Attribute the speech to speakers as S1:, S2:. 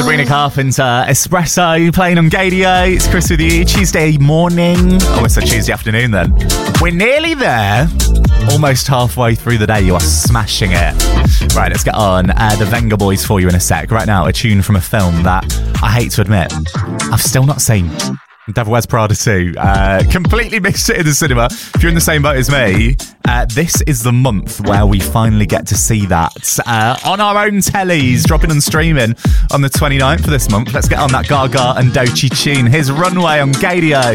S1: Sabrina Carpenter, Espresso, playing on Gadio. It's Chris with you. Tuesday morning. Oh, it's a Tuesday afternoon then. We're nearly there. Almost halfway through the day. You are smashing it. Right, let's get on. The Venga Boys for you in a sec. Right now, a tune from a film that I hate to admit I've still not seen. Devil Wears Prada 2. Completely missed it in the cinema. If you're in the same boat as me, this is the month where we finally get to see that on our own tellies, dropping and streaming on the 29th of this month. Let's get on that Gaga and Doechii tune. Here's Runway on Gadio.